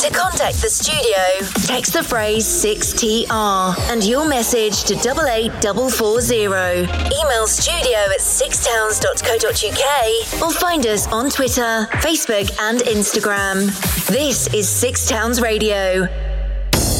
To contact the studio, text the phrase 6TR and your message to 88440. Email studio@sixtowns.co.uk or find us on Twitter, Facebook and Instagram. This is Six Towns Radio.